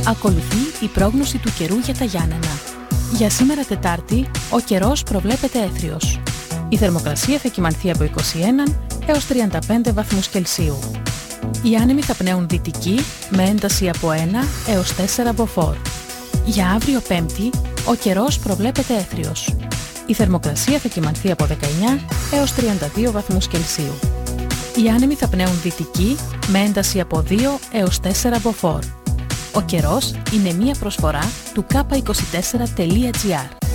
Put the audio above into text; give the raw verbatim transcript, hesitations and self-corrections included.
Ακολουθεί η πρόγνωση του καιρού για τα Γιάννενα. Για σήμερα Τετάρτη, ο καιρός προβλέπεται έθριος. Η θερμοκρασία θα κυμανθεί από είκοσι ένα έως τριάντα πέντε βαθμούς Κελσίου. Οι άνεμοι θα πνέουν δυτική με ένταση από ένα έως τέσσερα μποφόρ. Για αύριο Πέμπτη, ο καιρός προβλέπεται έθριος. Η θερμοκρασία θα κυμανθεί από δεκαεννιά έως τριάντα δύο βαθμούς Κελσίου. Οι άνεμοι θα πνέουν δυτική με ένταση από δύο έως τέσσερα μποφόρ. Ο καιρός είναι μία προσφορά του κάπα είκοσι τέσσερα τελεία τζι άρ.